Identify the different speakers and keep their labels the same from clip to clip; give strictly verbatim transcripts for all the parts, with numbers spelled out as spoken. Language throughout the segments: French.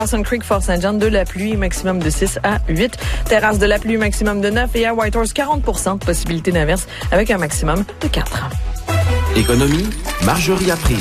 Speaker 1: Dawson Creek, Fort-Saint-Jean, de la pluie, maximum de six à huit. Terrasse de la pluie, maximum de neuf. Et à Whitehorse, quarante pour cent de possibilité d'averse avec un maximum de quatre.
Speaker 2: Économie, Marjorie April.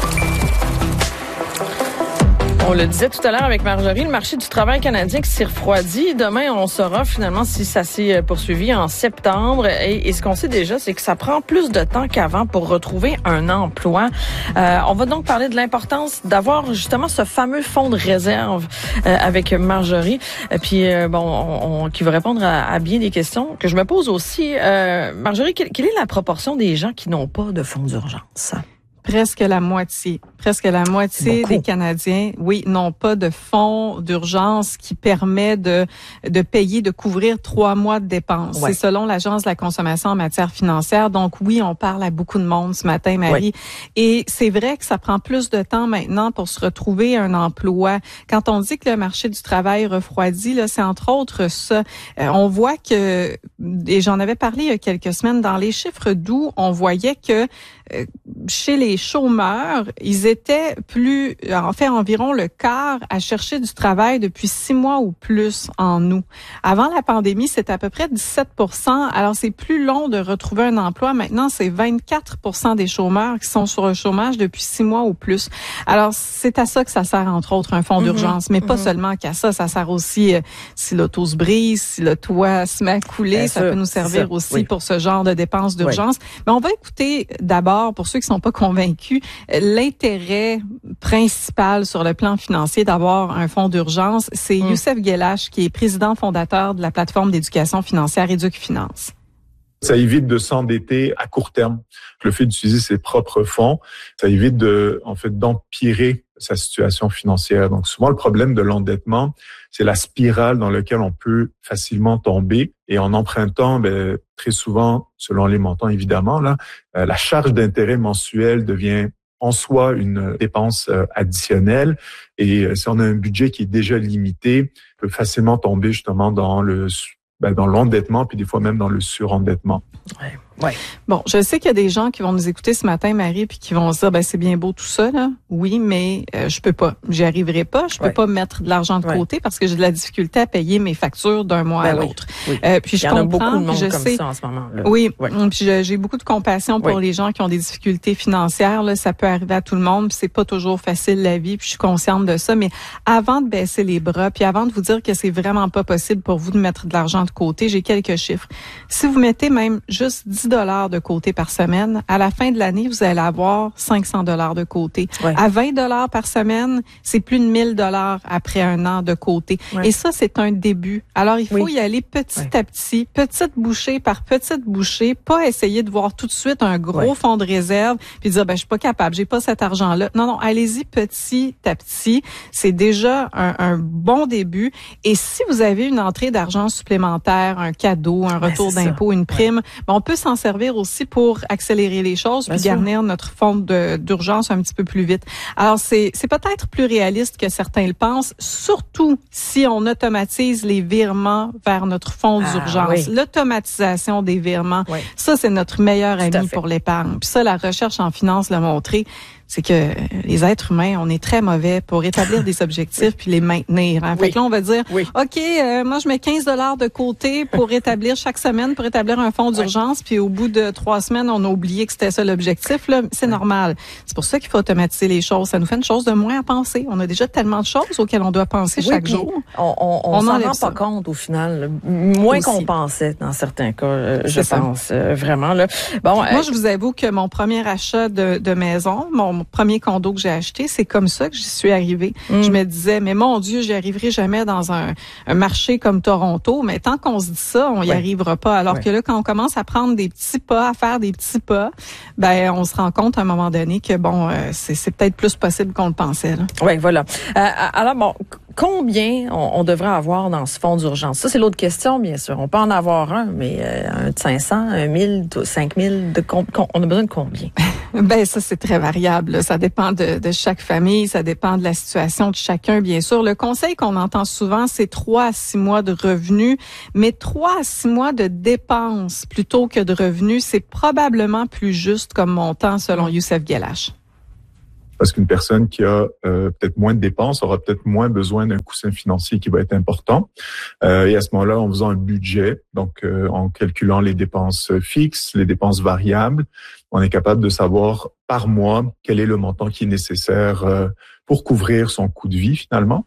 Speaker 1: On le disait tout à l'heure avec Marjorie, le marché du travail canadien qui s'est refroidi. Demain, on saura finalement si ça s'est poursuivi en septembre. Et, et ce qu'on sait déjà, c'est que ça prend plus de temps qu'avant pour retrouver un emploi. Euh, on va donc parler de l'importance d'avoir justement ce fameux fonds de réserve euh, avec Marjorie. Et puis, euh, bon, on, on, qui va répondre à, à bien des questions que je me pose aussi. Euh, Marjorie, quelle, quelle est la proportion des gens qui n'ont pas de fonds d'urgence?
Speaker 3: Presque la moitié. Presque la moitié des Canadiens, oui, n'ont pas de fonds d'urgence qui permet de de payer, de couvrir trois mois de dépenses. Ouais. C'est selon l'Agence de la consommation en matière financière. Donc oui, on parle à beaucoup de monde ce matin, Marie. Ouais. Et c'est vrai que ça prend plus de temps maintenant pour se retrouver un emploi. Quand on dit que le marché du travail refroidit, là, c'est entre autres ça. Euh, on voit que, et j'en avais parlé il y a quelques semaines, dans les chiffres d'août, on voyait que euh, chez les chômeurs, ils étaient plus, en fait, environ le quart à chercher du travail depuis six mois ou plus en août. Avant la pandémie, c'était à peu près dix-sept pour cent. Alors, c'est plus long de retrouver un emploi. Maintenant, c'est vingt-quatre pour cent des chômeurs qui sont sur le chômage depuis six mois ou plus. Alors, c'est à ça que ça sert, entre autres, un fonds mm-hmm. d'urgence. Mais mm-hmm. pas seulement qu'à ça. Ça sert aussi, euh, si l'auto se brise, si le toit se met à couler, Bien ça sûr, peut nous servir ça. aussi oui. pour ce genre de dépenses d'urgence. Oui. Mais on va écouter d'abord, pour ceux qui sont pas convaincus, l'intérêt principal sur le plan financier d'avoir un fonds d'urgence. C'est mmh. Youssef Guelache, qui est président fondateur de la plateforme d'éducation financière EducFinance.
Speaker 4: Ça évite de s'endetter à court terme. Le fait d'utiliser ses propres fonds, ça évite de, en fait, d'empirer sa situation financière. Donc, souvent, le problème de l'endettement, c'est la spirale dans laquelle on peut facilement tomber. Et en empruntant, ben, très souvent, selon les montants, évidemment, là, la charge d'intérêt mensuel devient en soi une dépense additionnelle. Et si on a un budget qui est déjà limité, on peut facilement tomber justement dans le ben, dans l'endettement, puis des fois même dans le surendettement.
Speaker 3: Ouais. Ouais. Bon, je sais qu'il y a des gens qui vont nous écouter ce matin, Marie, puis qui vont se dire, ben c'est bien beau tout ça, là. Oui, mais euh, je peux pas, j'y arriverai pas, je peux ouais. pas mettre de l'argent de ouais. côté parce que j'ai de la difficulté à payer mes factures d'un mois ben à l'autre.
Speaker 1: Oui. Oui.
Speaker 3: Euh, puis je
Speaker 1: Il y
Speaker 3: comprends,
Speaker 1: en a beaucoup de monde
Speaker 3: je
Speaker 1: comme
Speaker 3: sais.
Speaker 1: ça en ce moment. Là.
Speaker 3: Oui,
Speaker 1: ouais.
Speaker 3: puis je, j'ai beaucoup de compassion pour
Speaker 1: oui.
Speaker 3: les gens qui ont des difficultés financières. Là, ça peut arriver à tout le monde, puis c'est pas toujours facile la vie, puis je suis consciente de ça. Mais avant de baisser les bras, puis avant de vous dire que c'est vraiment pas possible pour vous de mettre de l'argent de côté, j'ai quelques chiffres. Si vous mettez même juste dix dollars de côté par semaine, à la fin de l'année, vous allez avoir cinq cents dollars de côté. Ouais. À vingt dollars par semaine, c'est plus de mille dollars après un an de côté. Ouais. Et ça, c'est un début. Alors, il faut oui. y aller petit ouais. à petit, petite bouchée par petite bouchée, pas essayer de voir tout de suite un gros ouais. fonds de réserve puis dire, ben, je suis pas capable, j'ai pas cet argent-là. Non, non, allez-y petit à petit. C'est déjà un, un bon début. Et si vous avez une entrée d'argent supplémentaire, un cadeau, un retour ben, d'impôt, ça. une prime, ouais. ben, on peut s'en servir aussi pour pour accélérer les choses puis Bien garnir sûr. notre fonds de, d'urgence un petit peu plus vite. Alors, c'est, c'est peut-être plus réaliste que certains le pensent, surtout si on automatise les virements vers notre fonds ah, d'urgence. Oui. L'automatisation des virements, oui. ça, c'est notre meilleur Tout ami pour l'épargne. Puis ça, la recherche en finance l'a montré. C'est que les êtres humains, on est très mauvais pour établir des objectifs oui. puis les maintenir. Hein. Fait oui. que là, on va dire, oui. OK, euh, moi, je mets quinze dollars de côté pour établir chaque semaine, pour établir un fonds d'urgence, oui. puis au bout de trois semaines, on a oublié que c'était ça l'objectif. Là, c'est oui. normal. C'est pour ça qu'il faut automatiser les choses. Ça nous fait une chose de moins à penser. On a déjà tellement de choses auxquelles on doit penser oui, chaque jour.
Speaker 1: On, on, on, on s'en rend ça. pas compte au final. Moins Aussi. qu'on pensait dans certains cas, euh, je c'est pense. Euh, vraiment. Là. Bon,
Speaker 3: moi, euh, je vous avoue que mon premier achat de, de maison, mon Mon premier condo que j'ai acheté, c'est comme ça que j'y suis arrivée. Mm. Je me disais, mais mon Dieu, j'y arriverai jamais dans un, un marché comme Toronto. Mais tant qu'on se dit ça, on y ouais. arrivera pas. Alors ouais. que là, quand on commence à prendre des petits pas, à faire des petits pas, ben on se rend compte à un moment donné que bon, euh, c'est, c'est peut-être plus possible qu'on le pensait.
Speaker 1: Oui, voilà. Euh, alors bon, combien on, on devrait avoir dans ce fonds d'urgence? Ça, c'est l'autre question, bien sûr. On peut en avoir un, mais euh, un de cinq cents, un mille, cinq mille, de com- on a besoin de combien?
Speaker 3: Ben ça, c'est très variable. Là. Ça dépend de, de chaque famille, ça dépend de la situation de chacun, bien sûr. Le conseil qu'on entend souvent, c'est trois à six mois de revenus, mais trois à six mois de dépenses plutôt que de revenus, c'est probablement plus juste comme montant selon Youssef Guelache.
Speaker 4: parce qu'une personne qui a euh, peut-être moins de dépenses aura peut-être moins besoin d'un coussin financier qui va être important. Euh, et à ce moment-là, en faisant un budget, donc euh, en calculant les dépenses fixes, les dépenses variables, on est capable de savoir par mois quel est le montant qui est nécessaire euh, pour couvrir son coût de vie finalement.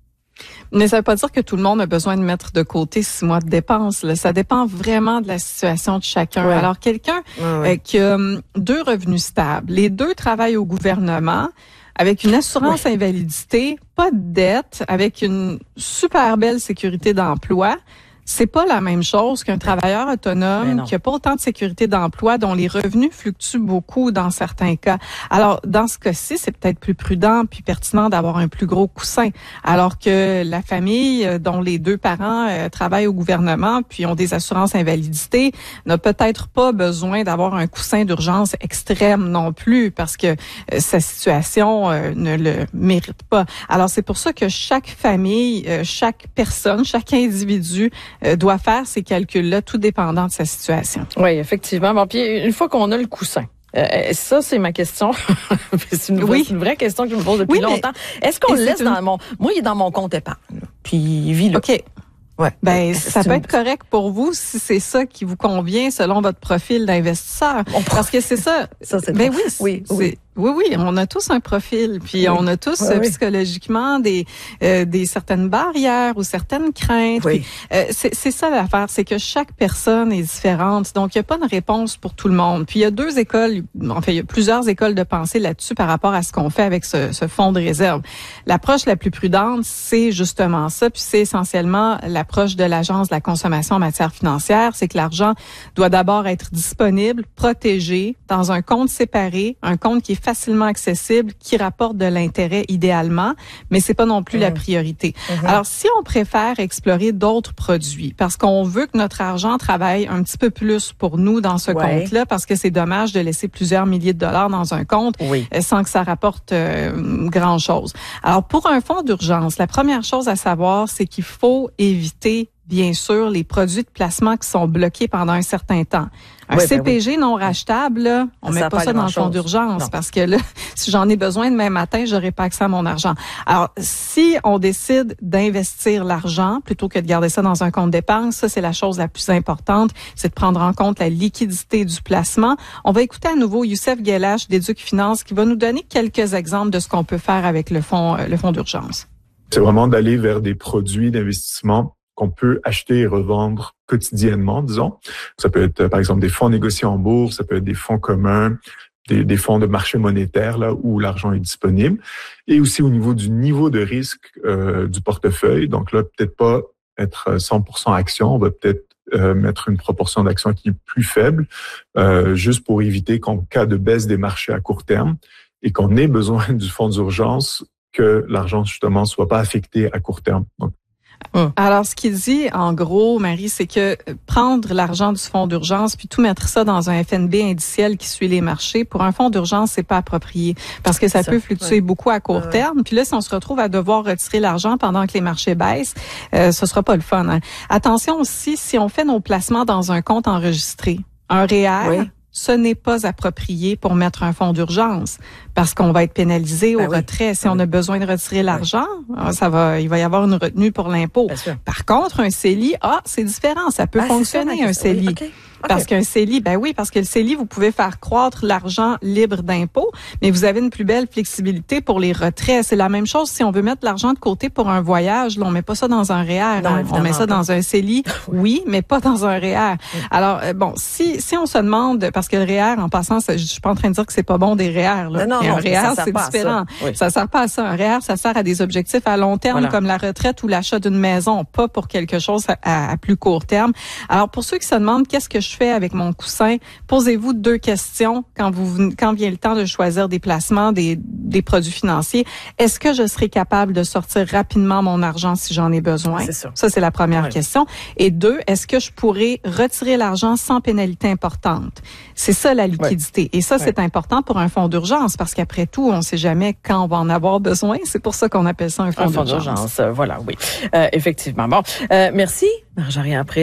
Speaker 3: Mais ça ne veut pas dire que tout le monde a besoin de mettre de côté six mois de dépenses. Là. Ça dépend vraiment de la situation de chacun. Ouais. Alors, quelqu'un ouais, ouais. Euh, qui a um, deux revenus stables, les deux travaillent au gouvernement, avec une assurance ouais. invalidité, pas de dette, avec une super belle sécurité d'emploi. C'est pas la même chose qu'un travailleur autonome qui a pas autant de sécurité d'emploi, dont les revenus fluctuent beaucoup dans certains cas. Alors, dans ce cas-ci, c'est peut-être plus prudent puis pertinent d'avoir un plus gros coussin. Alors que la famille dont les deux parents euh, travaillent au gouvernement puis ont des assurances invalidité n'a peut-être pas besoin d'avoir un coussin d'urgence extrême non plus parce que euh, sa situation euh, ne le mérite pas. Alors, c'est pour ça que chaque famille, euh, chaque personne, chaque individu doit faire ces calculs-là, tout dépendant de sa situation.
Speaker 1: Oui, effectivement. Bon, puis une fois qu'on a le coussin, euh, ça, c'est ma question. c'est, une vraie, oui. c'est une vraie question que je me pose depuis oui, longtemps. Est-ce qu'on le laisse une... dans mon... Moi, il est dans mon compte épargne, puis il vit là.
Speaker 3: OK. Ouais. Ben, ça peut être correct pour vous si c'est ça qui vous convient selon votre profil d'investisseur. Parce que c'est ça.
Speaker 1: ça c'est
Speaker 3: ben oui,
Speaker 1: oui,
Speaker 3: c'est,
Speaker 1: oui.
Speaker 3: Oui, oui, on a tous un profil, puis oui. on a tous
Speaker 1: oui,
Speaker 3: euh,
Speaker 1: oui.
Speaker 3: psychologiquement des euh, des certaines barrières ou certaines craintes.
Speaker 1: Oui.
Speaker 3: Puis, euh, c'est, c'est ça l'affaire, c'est que chaque personne est différente, donc il n'y a pas de réponse pour tout le monde. Puis il y a deux écoles, enfin il y a plusieurs écoles de pensée là-dessus par rapport à ce qu'on fait avec ce, ce fonds de réserve. L'approche la plus prudente, c'est justement ça, puis c'est essentiellement l'approche de l'Agence de la consommation en matière financière, c'est que l'argent doit d'abord être disponible, protégé, dans un compte séparé, un compte qui est facilement accessible, qui rapporte de l'intérêt idéalement, mais c'est pas non plus mmh. la priorité. Mmh. Alors, si on préfère explorer d'autres produits, parce qu'on veut que notre argent travaille un petit peu plus pour nous dans ce ouais. compte-là, parce que c'est dommage de laisser plusieurs milliers de dollars dans un compte
Speaker 1: oui.
Speaker 3: sans que ça rapporte euh, grand-chose. Alors, pour un fonds d'urgence, la première chose à savoir, c'est qu'il faut éviter bien sûr, les produits de placement qui sont bloqués pendant un certain temps. Un oui, C P G ben oui. non rachetable, là, on ça met pas ça dans le fonds d'urgence non. parce que là, si j'en ai besoin demain matin, j'aurai pas accès à mon argent. Alors, si on décide d'investir l'argent plutôt que de garder ça dans un compte d'épargne, ça, c'est la chose la plus importante, c'est de prendre en compte la liquidité du placement. On va écouter à nouveau Youssef Guelache d'Éduc Finance qui va nous donner quelques exemples de ce qu'on peut faire avec le fonds, le fonds d'urgence.
Speaker 4: C'est vraiment d'aller vers des produits d'investissement qu'on peut acheter et revendre quotidiennement, disons. Ça peut être, par exemple, des fonds négociés en bourse, ça peut être des fonds communs, des, des fonds de marché monétaire, là où l'argent est disponible. Et aussi au niveau du niveau de risque euh, du portefeuille. Donc là, peut-être pas être cent pour cent action, on va peut-être euh, mettre une proportion d'actions qui est plus faible, euh, juste pour éviter qu'en cas de baisse des marchés à court terme et qu'on ait besoin du fonds d'urgence, que l'argent, justement, soit pas affecté à court terme. Donc,
Speaker 3: Hum. Alors, ce qu'il dit, en gros, Marie, c'est que prendre l'argent du fonds d'urgence puis tout mettre ça dans un F N B indiciel qui suit les marchés, pour un fonds d'urgence, c'est pas approprié parce que ça, ça peut fluctuer ouais. beaucoup à court ouais. terme. Puis là, si on se retrouve à devoir retirer l'argent pendant que les marchés baissent, euh, ce sera pas le fun. Hein. Attention aussi, si on fait nos placements dans un compte enregistré, un R E E R, oui. ce n'est pas approprié pour mettre un fonds d'urgence parce qu'on va être pénalisé ben au oui. retrait. Si ben on a besoin de retirer l'argent, oui. ça va, il va y avoir une retenue pour l'impôt. Par contre, un C E L I, ah, c'est différent. Ça peut ah, fonctionner, ça, un C E L I. Oui, okay. Parce okay. qu'un C E L I, ben oui, parce que le C E L I, vous pouvez faire croître l'argent libre d'impôt, mais vous avez une plus belle flexibilité pour les retraits. C'est la même chose si on veut mettre l'argent de côté pour un voyage. Là, on met pas ça dans un R E E R. Non, hein. On met ça pas. dans un C E L I, oui, mais pas dans un R E E R. Oui. Alors, euh, bon, si si on se demande, parce que le R E E R, en passant, ça, je suis pas en train de dire que c'est pas bon des R E E R. Là.
Speaker 1: Non, non,
Speaker 3: un
Speaker 1: non,
Speaker 3: R E E R, c'est différent. Ça. Oui. ça sert pas à ça. Un R E E R, ça sert à des objectifs à long terme, voilà. comme la retraite ou l'achat d'une maison, pas pour quelque chose à, à, à plus court terme. Alors, pour ceux qui se demandent qu'est-ce que je fais avec mon coussin, posez-vous deux questions quand vous quand vient le temps de choisir des placements, des, des produits financiers. Est-ce que je serai capable de sortir rapidement mon argent si j'en ai besoin?
Speaker 1: C'est sûr.
Speaker 3: Ça, c'est la première
Speaker 1: ouais.
Speaker 3: question. Et deux, est-ce que je pourrais retirer l'argent sans pénalité importante? C'est ça la liquidité. Ouais. Et ça, ouais. c'est important pour un fonds d'urgence parce qu'après tout, on ne sait jamais quand on va en avoir besoin. C'est pour ça qu'on appelle ça un fonds,
Speaker 1: un
Speaker 3: d'urgence.
Speaker 1: fonds d'urgence. Euh, voilà, oui. Euh, effectivement. Bon, euh, merci, Marjorie April.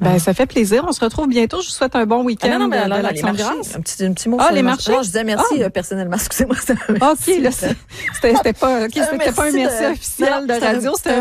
Speaker 3: Ben, ça fait plaisir. On se retrouve bientôt. Je vous souhaite un bon week-end.
Speaker 1: Ah non, non, ben,
Speaker 3: de,
Speaker 1: alors,
Speaker 3: de
Speaker 1: là,
Speaker 3: l'Action
Speaker 1: les
Speaker 3: de
Speaker 1: marchés,
Speaker 3: grâce.
Speaker 1: un petit, un petit mot
Speaker 3: Ah,
Speaker 1: sur
Speaker 3: les
Speaker 1: les
Speaker 3: marchés?
Speaker 1: marchés. Je disais merci
Speaker 3: Ah.
Speaker 1: euh, personnellement. Excusez-moi.
Speaker 3: OK, là, c'était, c'était pas, OK, c'était
Speaker 1: merci
Speaker 3: pas un merci
Speaker 1: de-
Speaker 3: officiel
Speaker 1: non,
Speaker 3: de
Speaker 1: c'était un-
Speaker 3: radio. C'était